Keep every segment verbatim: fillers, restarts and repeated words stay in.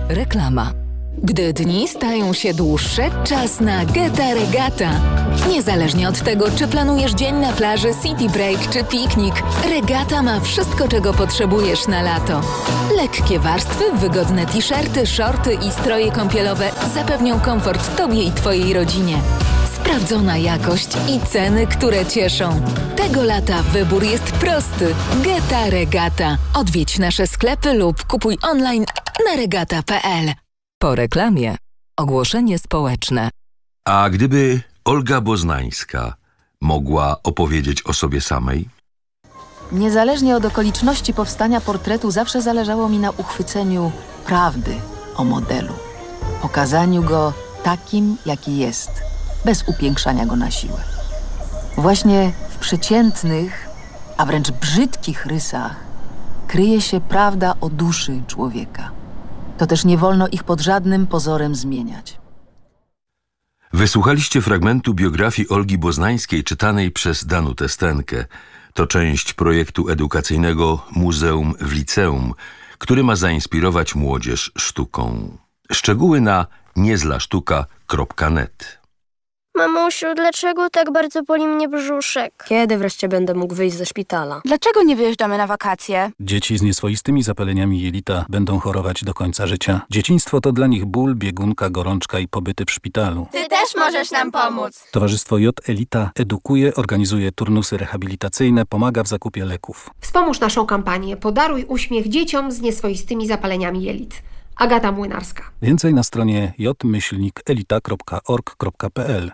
Reklama. Gdy dni stają się dłuższe, czas na Geta Regata. Niezależnie od tego, czy planujesz dzień na plaży, city break czy piknik, Regata ma wszystko, czego potrzebujesz na lato. Lekkie warstwy, wygodne t-shirty, shorty i stroje kąpielowe zapewnią komfort Tobie i Twojej rodzinie. Sprawdzona jakość i ceny, które cieszą. Tego lata wybór jest prosty. Geta Regata. Odwiedź nasze sklepy lub kupuj online na regata kropka pe el. Po reklamie ogłoszenie społeczne. A gdyby Olga Boznańska mogła opowiedzieć o sobie samej? Niezależnie od okoliczności powstania portretu zawsze zależało mi na uchwyceniu prawdy o modelu. Pokazaniu go takim, jaki jest, bez upiększania go na siłę. Właśnie w przeciętnych, a wręcz brzydkich rysach kryje się prawda o duszy człowieka. To też nie wolno ich pod żadnym pozorem zmieniać. Wysłuchaliście fragmentu biografii Olgi Boznańskiej czytanej przez Danutę Stenkę. To część projektu edukacyjnego Muzeum w Liceum, który ma zainspirować młodzież sztuką. Szczegóły na niezlasztuka kropka net. Mamusiu, dlaczego tak bardzo boli mnie brzuszek? Kiedy wreszcie będę mógł wyjść ze szpitala? Dlaczego nie wyjeżdżamy na wakacje? Dzieci z nieswoistymi zapaleniami jelita będą chorować do końca życia. Dzieciństwo to dla nich ból, biegunka, gorączka i pobyty w szpitalu. Ty też możesz nam pomóc. Towarzystwo J Elita edukuje, organizuje turnusy rehabilitacyjne, pomaga w zakupie leków. Wspomóż naszą kampanię Podaruj uśmiech dzieciom z nieswoistymi zapaleniami jelit. Agata Młynarska. Więcej na stronie j myślnik elita kropka org kropka pe el.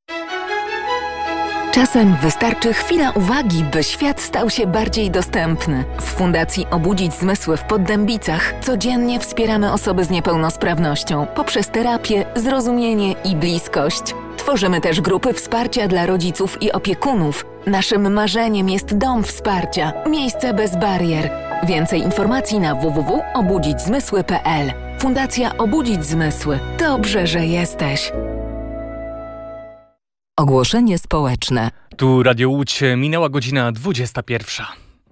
Czasem wystarczy chwila uwagi, by świat stał się bardziej dostępny. W Fundacji Obudzić Zmysły w Poddębicach codziennie wspieramy osoby z niepełnosprawnością poprzez terapię, zrozumienie i bliskość. Tworzymy też grupy wsparcia dla rodziców i opiekunów. Naszym marzeniem jest dom wsparcia, miejsce bez barier. Więcej informacji na w w w kropka obudzić zmysły kropka pe el. Fundacja Obudzić Zmysły. Dobrze, że jesteś. Ogłoszenie społeczne. Tu Radio Łódź, minęła godzina dwudziesta pierwsza.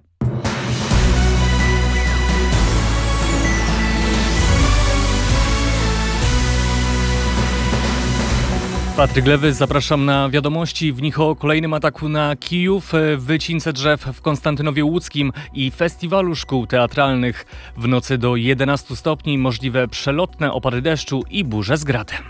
Patryk Lewy, zapraszam na wiadomości. W nich o kolejnym ataku na Kijów, wycince drzew w Konstantynowie Łódzkim i festiwalu szkół teatralnych. W nocy do jedenastu stopni możliwe przelotne opady deszczu i burze z gradem.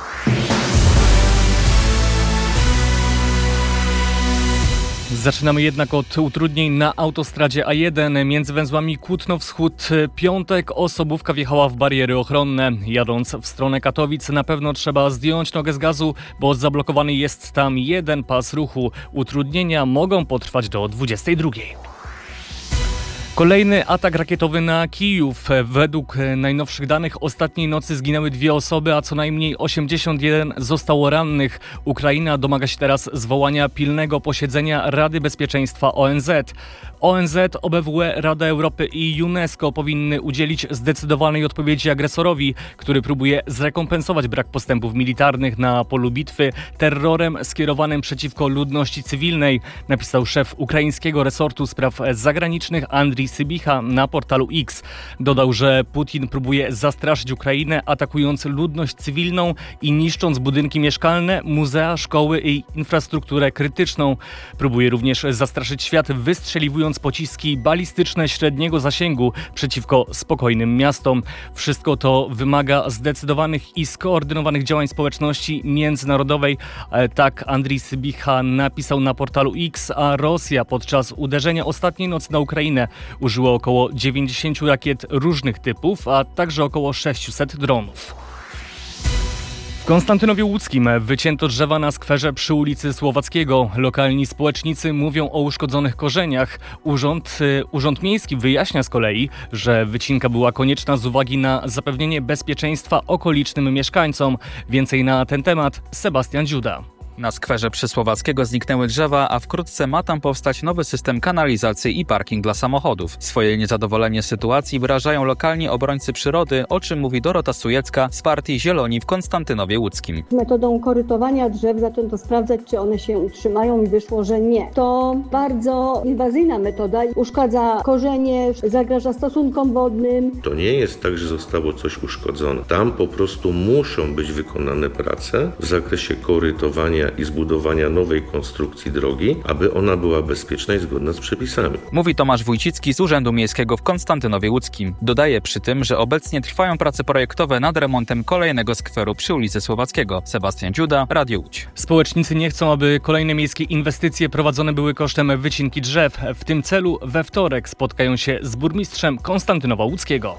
Zaczynamy jednak od utrudnień na autostradzie A jeden między węzłami Kutno-Wschód-Piątek. Osobówka wjechała w bariery ochronne. Jadąc w stronę Katowic na pewno trzeba zdjąć nogę z gazu, bo zablokowany jest tam jeden pas ruchu. Utrudnienia mogą potrwać do dwudziestej drugiej. Kolejny atak rakietowy na Kijów. Według najnowszych danych ostatniej nocy zginęły dwie osoby, a co najmniej osiemdziesiąt jeden zostało rannych. Ukraina domaga się teraz zwołania pilnego posiedzenia Rady Bezpieczeństwa O N Z. O N Z, O B W E, Rada Europy i UNESCO powinny udzielić zdecydowanej odpowiedzi agresorowi, który próbuje zrekompensować brak postępów militarnych na polu bitwy terrorem skierowanym przeciwko ludności cywilnej, napisał szef ukraińskiego resortu spraw zagranicznych Andrii Sybicha na portalu X. Dodał, że Putin próbuje zastraszyć Ukrainę, atakując ludność cywilną i niszcząc budynki mieszkalne, muzea, szkoły i infrastrukturę krytyczną. Próbuje również zastraszyć świat, wystrzeliwując pociski balistyczne średniego zasięgu przeciwko spokojnym miastom. Wszystko to wymaga zdecydowanych i skoordynowanych działań społeczności międzynarodowej. Tak Andrii Sybicha napisał na portalu X, a Rosja podczas uderzenia ostatniej nocy na Ukrainę użyła około dziewięćdziesięciu rakiet różnych typów, a także około sześciuset dronów. W Konstantynowie Łódzkim wycięto drzewa na skwerze przy ulicy Słowackiego. Lokalni społecznicy mówią o uszkodzonych korzeniach. Urząd, Urząd Miejski wyjaśnia z kolei, że wycinka była konieczna z uwagi na zapewnienie bezpieczeństwa okolicznym mieszkańcom. Więcej na ten temat Sebastian Dziuda. Na skwerze przy Słowackiego zniknęły drzewa, a wkrótce ma tam powstać nowy system kanalizacji i parking dla samochodów. Swoje niezadowolenie sytuacji wyrażają lokalni obrońcy przyrody, o czym mówi Dorota Sujecka z partii Zieloni w Konstantynowie Łódzkim. Metodą korytowania drzew zaczęto sprawdzać, czy one się utrzymają i wyszło, że nie. To bardzo inwazyjna metoda, uszkadza korzenie, zagraża stosunkom wodnym. To nie jest tak, że zostało coś uszkodzone. Tam po prostu muszą być wykonane prace w zakresie korytowania i zbudowania nowej konstrukcji drogi, aby ona była bezpieczna i zgodna z przepisami. Mówi Tomasz Wójcicki z Urzędu Miejskiego w Konstantynowie Łódzkim. Dodaje przy tym, że obecnie trwają prace projektowe nad remontem kolejnego skweru przy ulicy Słowackiego. Sebastian Dziuda, Radio Łódź. Społecznicy nie chcą, aby kolejne miejskie inwestycje prowadzone były kosztem wycinki drzew. W tym celu we wtorek spotkają się z burmistrzem Konstantynowa Łódzkiego.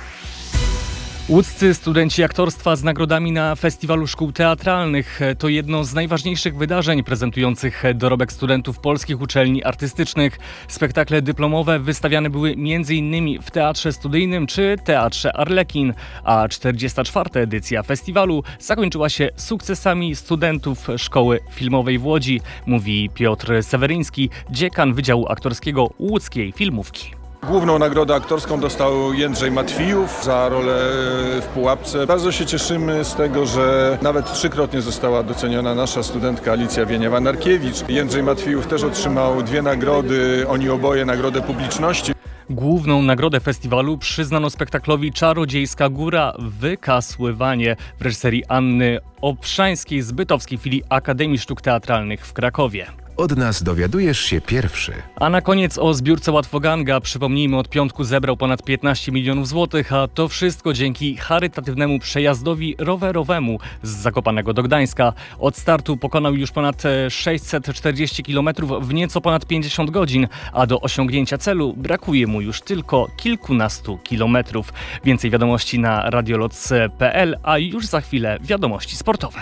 Łódzcy studenci aktorstwa z nagrodami na Festiwalu Szkół Teatralnych to jedno z najważniejszych wydarzeń prezentujących dorobek studentów polskich uczelni artystycznych. Spektakle dyplomowe wystawiane były między innymi w Teatrze Studyjnym czy Teatrze Arlekin, a czterdziesta czwarta edycja festiwalu zakończyła się sukcesami studentów Szkoły Filmowej w Łodzi, mówi Piotr Seweryński, dziekan Wydziału Aktorskiego Łódzkiej Filmówki. Główną nagrodę aktorską dostał Jędrzej Matwijów za rolę w Pułapce. Bardzo się cieszymy z tego, że nawet trzykrotnie została doceniona nasza studentka Alicja Wieniawa-Narkiewicz. Jędrzej Matwijów też otrzymał dwie nagrody, oni oboje nagrodę publiczności. Główną nagrodę festiwalu przyznano spektaklowi Czarodziejska Góra Wykasływanie w reżyserii Anny Obszańskiej z Bytowskiej Filii Akademii Sztuk Teatralnych w Krakowie. Od nas dowiadujesz się pierwszy. A na koniec o zbiórce Łatwoganga. Przypomnijmy, od piątku zebrał ponad piętnaście milionów złotych, a to wszystko dzięki charytatywnemu przejazdowi rowerowemu z Zakopanego do Gdańska. Od startu pokonał już ponad sześćset czterdzieści kilometrów w nieco ponad pięćdziesiąt godzin, a do osiągnięcia celu brakuje mu już tylko kilkunastu kilometrów. Więcej wiadomości na radioloc kropka p l, a już za chwilę wiadomości sportowe.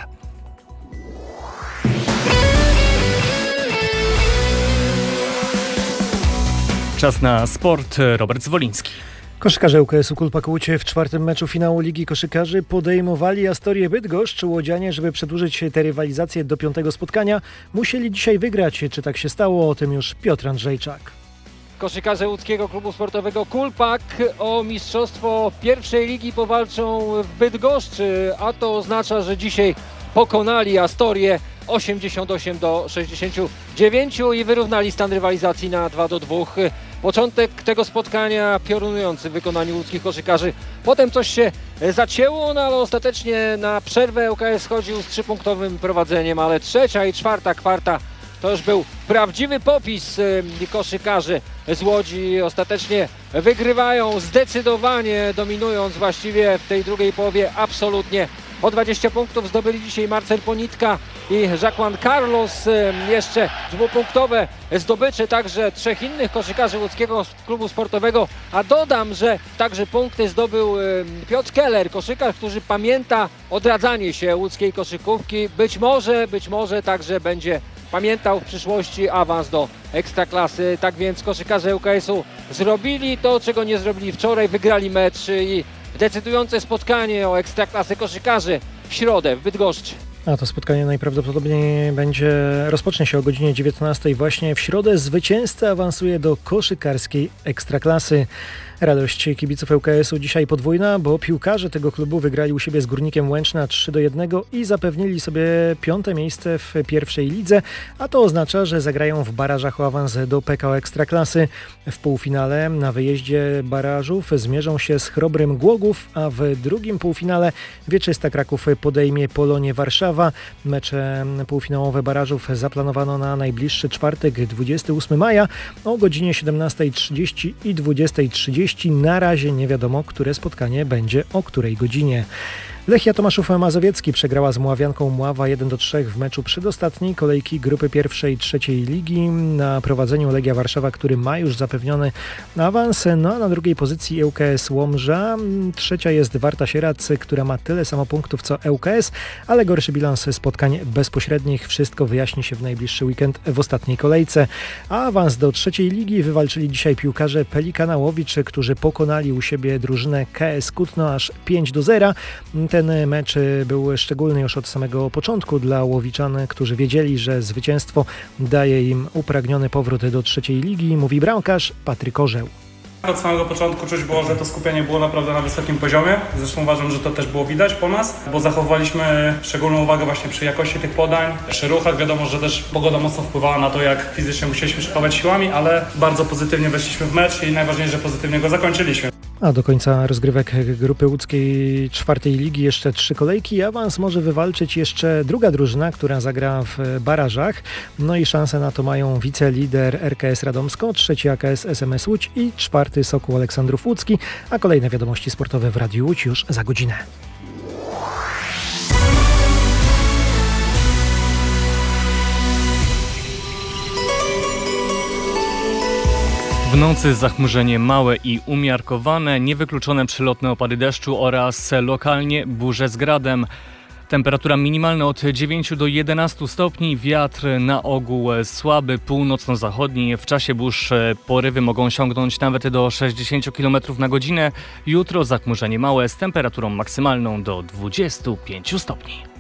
Czas na sport. Robert Zwoliński. Koszykarze U K S-u Kulpa-Kłucie w czwartym meczu finału Ligi Koszykarzy podejmowali Astorię Bydgoszcz. Łodzianie, żeby przedłużyć tę rywalizację do piątego spotkania, musieli dzisiaj wygrać. Czy tak się stało? O tym już Piotr Andrzejczak. Koszykarze łódzkiego klubu sportowego Kulpak o mistrzostwo pierwszej ligi powalczą w Bydgoszczy, a to oznacza, że dzisiaj pokonali Astorię osiemdziesiąt osiem do sześćdziesięciu dziewięciu i wyrównali stan rywalizacji na dwa do dwóch. Początek tego spotkania piorunujący w wykonaniu łódzkich koszykarzy. Potem coś się zacięło, no ale ostatecznie na przerwę U K S chodził z trzypunktowym prowadzeniem, ale trzecia i czwarta kwarta to już był prawdziwy popis. Koszykarzy z Łodzi ostatecznie wygrywają zdecydowanie, dominując właściwie w tej drugiej połowie absolutnie. O dwadzieścia punktów zdobyli dzisiaj Marcel Ponitka i Jacqueline Carlos. Jeszcze dwupunktowe zdobycze także trzech innych koszykarzy łódzkiego klubu sportowego. A dodam, że także punkty zdobył Piotr Keller, koszykarz, który pamięta odradzanie się łódzkiej koszykówki. Być może, być może także będzie pamiętał w przyszłości awans do Ekstraklasy. Tak więc koszykarze U K S-u zrobili to, czego nie zrobili wczoraj. Wygrali mecz i decydujące spotkanie o Ekstraklasy koszykarzy w środę w Bydgoszczy. A to spotkanie najprawdopodobniej będzie, rozpocznie się o godzinie dziewiętnastej. Właśnie w środę zwycięzca awansuje do koszykarskiej Ekstraklasy. Radość kibiców U K S-u dzisiaj podwójna, bo piłkarze tego klubu wygrali u siebie z Górnikiem Łęczna trzy do jednego i zapewnili sobie piąte miejsce w pierwszej lidze, a to oznacza, że zagrają w barażach o awans do P K O Ekstraklasy. W półfinale na wyjeździe barażów zmierzą się z Chrobrym Głogów, a w drugim półfinale Wieczysta Kraków podejmie Polonię Warszawa. Mecze półfinałowe barażów zaplanowano na najbliższy czwartek, dwudziestego ósmego maja o godzinie siedemnastej trzydzieści i dwudziestej trzydzieści. Na razie nie wiadomo, które spotkanie będzie o której godzinie. Lechia Tomaszów Mazowiecki przegrała z Mławianką Mława jeden do trzech w meczu przedostatniej kolejki grupy pierwszej trzeciej ligi. Na prowadzeniu Legia Warszawa, który ma już zapewniony awans, no a na drugiej pozycji E U K S Łomża. Trzecia jest Warta Sierac, która ma tyle samo punktów co E U K S, ale gorszy bilans spotkań bezpośrednich. Wszystko wyjaśni się w najbliższy weekend w ostatniej kolejce. A awans do trzeciej ligi wywalczyli dzisiaj piłkarze Pelikana Łowicz, którzy pokonali u siebie drużynę K S Kutno aż pięć do zera. ten mecz był szczególny już od samego początku dla łowiczan, którzy wiedzieli, że zwycięstwo daje im upragniony powrót do trzeciej ligi, mówi bramkarz Patryk Orzeł. Od samego początku czuć było, że to skupienie było naprawdę na wysokim poziomie. Zresztą uważam, że to też było widać po nas, bo zachowaliśmy szczególną uwagę właśnie przy jakości tych podań, przy ruchach. Wiadomo, że też pogoda mocno wpływała na to, jak fizycznie musieliśmy szykować siłami, ale bardzo pozytywnie weszliśmy w mecz i najważniejsze, że pozytywnie go zakończyliśmy. A do końca rozgrywek grupy łódzkiej czwartej ligi jeszcze trzy kolejki. Awans może wywalczyć jeszcze druga drużyna, która zagra w barażach. No i szanse na to mają wicelider R K S Radomsko, trzeci A K S S M S Łódź i czwarty Sokół Aleksandrów Łódzki. A kolejne wiadomości sportowe w Radiu Łódź już za godzinę. W nocy zachmurzenie małe i umiarkowane, niewykluczone przelotne opady deszczu oraz lokalnie burze z gradem. Temperatura minimalna od dziewięciu do jedenastu stopni, wiatr na ogół słaby, północno-zachodni. W czasie burz porywy mogą sięgnąć nawet do sześćdziesięciu kilometrów na godzinę. Jutro zachmurzenie małe z temperaturą maksymalną do dwudziestu pięciu stopni.